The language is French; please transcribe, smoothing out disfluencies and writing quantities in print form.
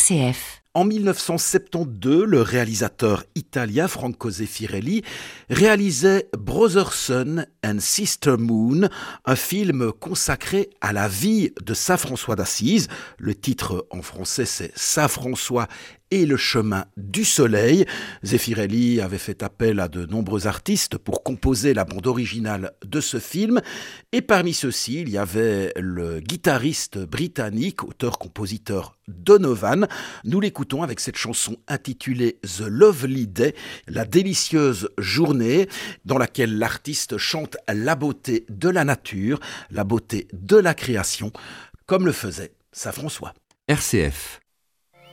RCF. En 1972, le réalisateur italien Franco Zeffirelli réalisait Brother Sun and Sister Moon, un film consacré à la vie de saint François d'Assise. Le titre en français c'est Saint François et le chemin du soleil. Zeffirelli avait fait appel à de nombreux artistes pour composer la bande originale de ce film. Et parmi ceux-ci, il y avait le guitariste britannique, auteur-compositeur Donovan. Nous l'écoutons avec cette chanson intitulée The Lovely Day, la délicieuse journée, dans laquelle l'artiste chante la beauté de la nature, la beauté de la création, comme le faisait saint François. RCF.